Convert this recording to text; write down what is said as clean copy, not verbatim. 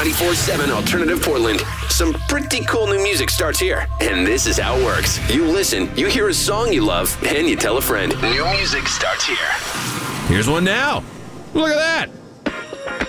94.7 Alternative Portland. Some pretty cool new music starts here, and this is how it works. You listen, you hear a song you love, and you tell a friend. New music starts here. Here's one now. Look at that.